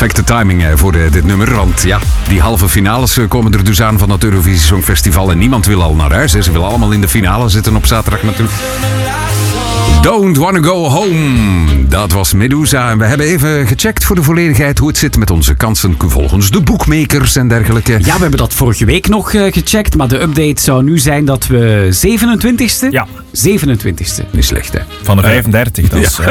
Perfecte timing voor dit nummer, want ja, die halve finales komen er dus aan van het Eurovisie Songfestival en niemand wil al naar huis. Hè. Ze willen allemaal in de finale zitten op zaterdag natuurlijk. Don't Wanna Go Home. Dat was Medusa. En we hebben even gecheckt voor de volledigheid hoe het zit met onze kansen volgens de boekmakers en dergelijke. Ja, we hebben dat vorige week nog gecheckt, maar de update zou nu zijn dat we 27e? Ja. 27e. Niet slecht, hè? Van de 35, dat is...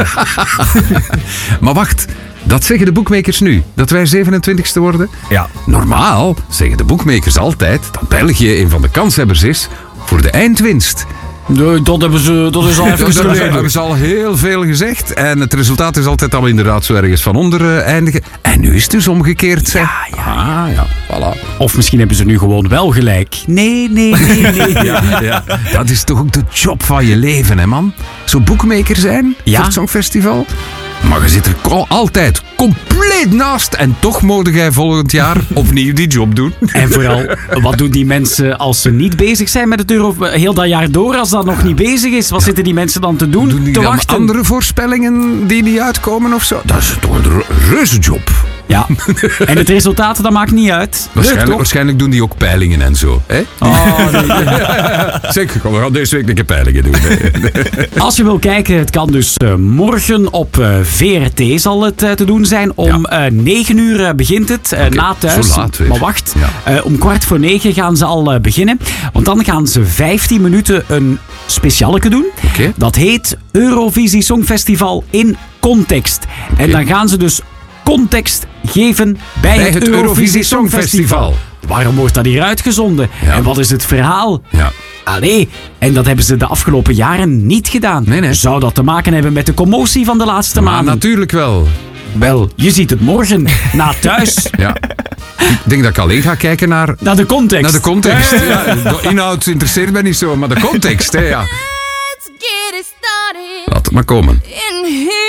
Maar wacht, dat zeggen de boekmakers nu? Dat wij 27e worden? Ja. Normaal zeggen de boekmakers altijd dat België een van de kanshebbers is voor de eindwinst. Nee, dat is al even Dat geleden. hebben ze al heel veel gezegd. En het resultaat is altijd al inderdaad zo ergens van onder eindigen. En nu is het dus omgekeerd, zeg. Ja. Ja, voilà. Of misschien hebben ze nu gewoon wel gelijk. Nee. Ja. Dat is toch ook de job van je leven, hè, man? Zo boekmaker zijn voor het Songfestival. Maar je zit er altijd compleet naast. En toch mogen jij volgend jaar opnieuw die job doen. En vooral, wat doen die mensen als ze niet bezig zijn met het heel dat jaar door? Als dat nog niet bezig is, wat zitten die mensen dan te doen? Doen die te dan wachten? andere voorspellingen die niet uitkomen of zo? Dat is toch een reuze job. Ja, en het resultaat, dat maakt niet uit. Waarschijnlijk doen die ook peilingen en zo. Hè? Oh, nee. Zeker, we gaan deze week een keer peilingen doen. Als je wil kijken, het kan dus morgen op VRT zal het te doen zijn. Om 9 uur begint het, na thuis. Zo laat weer. Maar wacht, om 8:15 gaan ze al beginnen. Want dan gaan ze 15 minuten een specialeke doen. Okay. Dat heet Eurovisie Songfestival in context. Okay. En dan gaan ze dus context geven bij het Eurovisie Songfestival. Waarom wordt dat hier uitgezonden? Ja. En wat is het verhaal? Ja. Allee, en dat hebben ze de afgelopen jaren niet gedaan. Nee. Zou dat te maken hebben met de commotie van de laatste maanden? Natuurlijk wel. Wel, je ziet het morgen, na thuis. Ja. Ik denk dat ik alleen ga kijken naar de context. Naar de context. Ja, de inhoud interesseert mij niet zo, maar de context, hè, ja. Laat het maar komen.